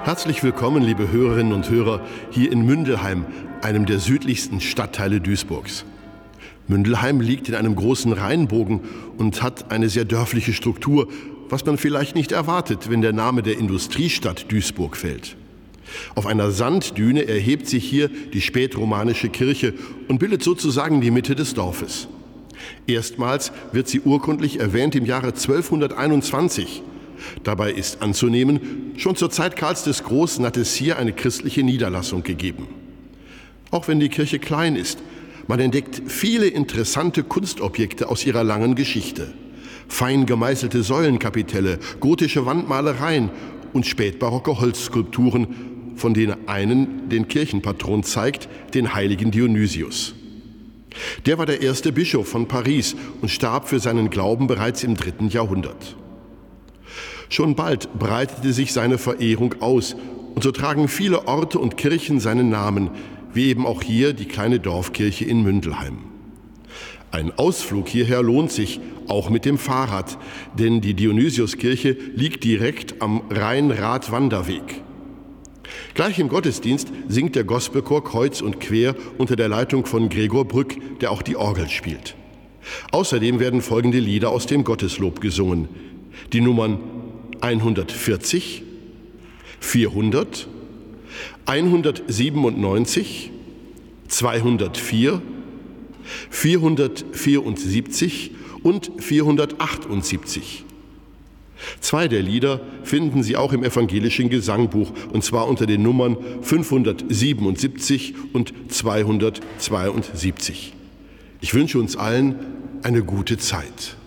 Herzlich willkommen, liebe Hörerinnen und Hörer, hier in Mündelheim, einem der südlichsten Stadtteile Duisburgs. Mündelheim liegt in einem großen Rheinbogen und hat eine sehr dörfliche Struktur, was man vielleicht nicht erwartet, wenn der Name der Industriestadt Duisburg fällt. Auf einer Sanddüne erhebt sich hier die spätromanische Kirche und bildet sozusagen die Mitte des Dorfes. Erstmals wird sie urkundlich erwähnt im Jahre 1221. Dabei ist anzunehmen, schon zur Zeit Karls des Großen hat es hier eine christliche Niederlassung gegeben. Auch wenn die Kirche klein ist, man entdeckt viele interessante Kunstobjekte aus ihrer langen Geschichte. Fein gemeißelte Säulenkapitelle, gotische Wandmalereien und spätbarocke Holzskulpturen, von denen einen den Kirchenpatron zeigt, den heiligen Dionysius. Der war der erste Bischof von Paris und starb für seinen Glauben bereits im 3. Jahrhundert. Schon bald breitete sich seine Verehrung aus und so tragen viele Orte und Kirchen seinen Namen, wie eben auch hier die kleine Dorfkirche in Mündelheim. Ein Ausflug hierher lohnt sich, auch mit dem Fahrrad, denn die Dionysiuskirche liegt direkt am Rhein-Rad-Wanderweg. Gleich im Gottesdienst singt der Gospelchor kreuz und quer unter der Leitung von Gregor Brück, der auch die Orgel spielt. Außerdem werden folgende Lieder aus dem Gotteslob gesungen. Die Nummern 140, 400, 197, 204, 474 und 478. Zwei der Lieder finden Sie auch im evangelischen Gesangbuch, und zwar unter den Nummern 577 und 272. Ich wünsche uns allen eine gute Zeit.